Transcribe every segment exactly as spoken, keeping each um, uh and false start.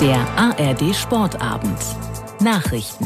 Der A R D Sportabend. Nachrichten.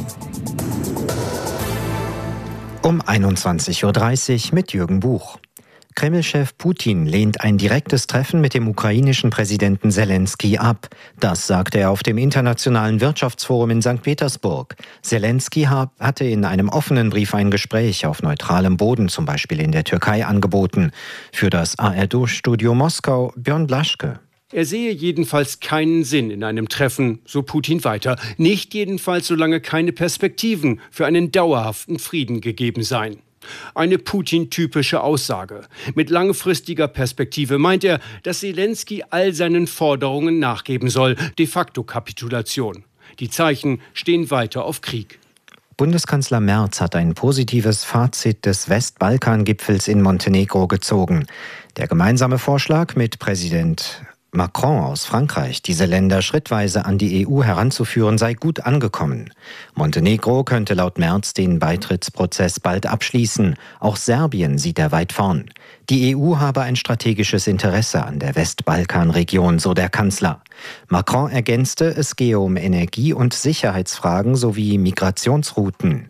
Um einundzwanzig Uhr dreißig mit Jürgen Buch. Kreml-Chef Putin lehnt ein direktes Treffen mit dem ukrainischen Präsidenten Selenskyj ab. Das sagte er auf dem Internationalen Wirtschaftsforum in Sankt Petersburg. Selenskyj hatte in einem offenen Brief ein Gespräch auf neutralem Boden, zum Beispiel in der Türkei, angeboten. Für das A R D-Studio Moskau Björn Blaschke. Er sehe jedenfalls keinen Sinn in einem Treffen, so Putin weiter. Nicht jedenfalls, solange keine Perspektiven für einen dauerhaften Frieden gegeben seien. Eine Putin-typische Aussage. Mit langfristiger Perspektive meint er, dass Selenskyj all seinen Forderungen nachgeben soll. De facto Kapitulation. Die Zeichen stehen weiter auf Krieg. Bundeskanzler Merz hat ein positives Fazit des Westbalkan-Gipfels in Montenegro gezogen. Der gemeinsame Vorschlag mit Präsident Macron aus Frankreich, diese Länder schrittweise an die E U heranzuführen, sei gut angekommen. Montenegro könnte laut Merz den Beitrittsprozess bald abschließen. Auch Serbien sieht er weit vorn. Die E U habe ein strategisches Interesse an der Westbalkanregion, so der Kanzler. Macron ergänzte, es gehe um Energie- und Sicherheitsfragen sowie Migrationsrouten.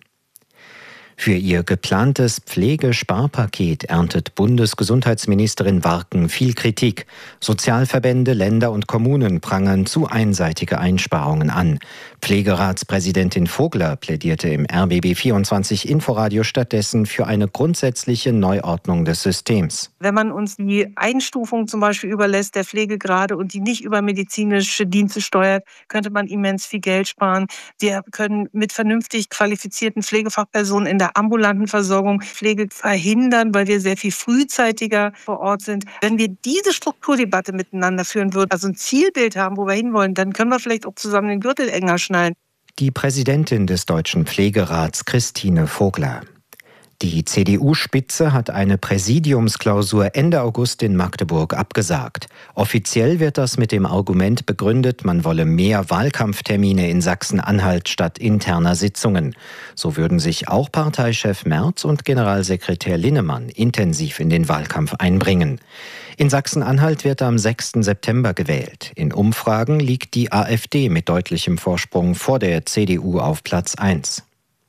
Für ihr geplantes Pflegesparpaket erntet Bundesgesundheitsministerin Warken viel Kritik. Sozialverbände, Länder und Kommunen prangern zu einseitige Einsparungen an. Pflegeratspräsidentin Vogler plädierte im R B B vierundzwanzig Inforadio stattdessen für eine grundsätzliche Neuordnung des Systems. Wenn man uns die Einstufung zum Beispiel überlässt der Pflegegrade und die nicht über medizinische Dienste steuert, könnte man immens viel Geld sparen. Wir können mit vernünftig qualifizierten Pflegefachpersonen in der ambulanten Versorgung Pflege verhindern, weil wir sehr viel frühzeitiger vor Ort sind. Wenn wir diese Strukturdebatte miteinander führen würden, also ein Zielbild haben, wo wir hinwollen, dann können wir vielleicht auch zusammen den Gürtel enger schnallen. Die Präsidentin des Deutschen Pflegerats, Christine Vogler. Die C D U-Spitze hat eine Präsidiumsklausur Ende August in Magdeburg abgesagt. Offiziell wird das mit dem Argument begründet, man wolle mehr Wahlkampftermine in Sachsen-Anhalt statt interner Sitzungen. So würden sich auch Parteichef Merz und Generalsekretär Linnemann intensiv in den Wahlkampf einbringen. In Sachsen-Anhalt wird am sechsten September gewählt. In Umfragen liegt die AfD mit deutlichem Vorsprung vor der C D U auf Platz eins.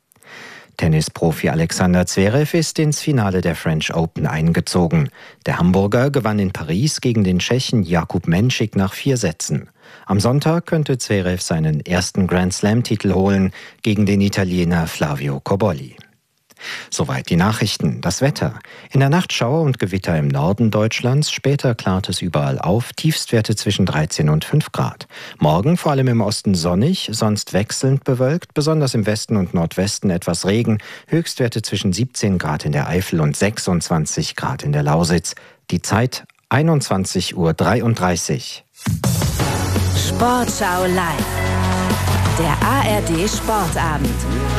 Tennisprofi Alexander Zverev ist ins Finale der French Open eingezogen. Der Hamburger gewann in Paris gegen den Tschechen Jakub Menšik nach vier Sätzen. Am Sonntag könnte Zverev seinen ersten Grand-Slam-Titel holen gegen den Italiener Flavio Cobolli. Soweit die Nachrichten. Das Wetter. In der Nacht Schauer und Gewitter im Norden Deutschlands. Später klart es überall auf. Tiefstwerte zwischen dreizehn und fünf Grad. Morgen vor allem im Osten sonnig, sonst wechselnd bewölkt. Besonders im Westen und Nordwesten etwas Regen. Höchstwerte zwischen siebzehn Grad in der Eifel und sechsundzwanzig Grad in der Lausitz. Die Zeit einundzwanzig Uhr dreiunddreißig. Sportschau live. Der A R D Sportabend.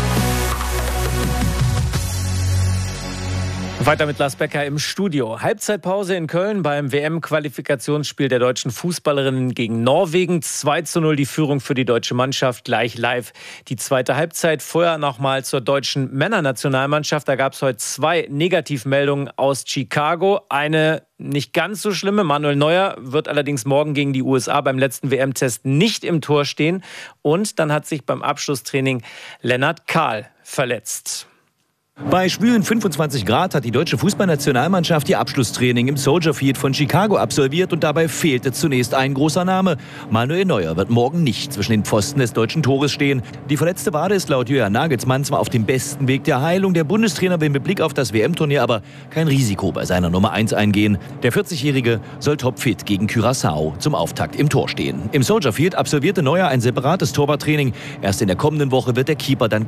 Weiter mit Lars Becker im Studio. Halbzeitpause in Köln beim W M-Qualifikationsspiel der deutschen Fußballerinnen gegen Norwegen. zwei zu null die Führung für die deutsche Mannschaft, gleich live. Die zweite Halbzeit. Vorher nochmal zur deutschen Männernationalmannschaft. Da gab es heute zwei Negativmeldungen aus Chicago. Eine nicht ganz so schlimme. Manuel Neuer wird allerdings morgen gegen die U S A beim letzten W M-Test nicht im Tor stehen. Und dann hat sich beim Abschlusstraining Lennart Kahl verletzt. Bei schwülen fünfundzwanzig Grad hat die deutsche Fußballnationalmannschaft ihr Abschlusstraining im Soldier Field von Chicago absolviert und dabei fehlte zunächst ein großer Name. Manuel Neuer wird morgen nicht zwischen den Pfosten des deutschen Tores stehen. Die verletzte Wade ist laut Julian Nagelsmann zwar auf dem besten Weg der Heilung. Der Bundestrainer will mit Blick auf das W M-Turnier aber kein Risiko bei seiner Nummer eins eingehen. Der vierzigjährige soll topfit gegen Curaçao zum Auftakt im Tor stehen. Im Soldier Field absolvierte Neuer ein separates Torwarttraining. Erst in der kommenden Woche wird der Keeper dann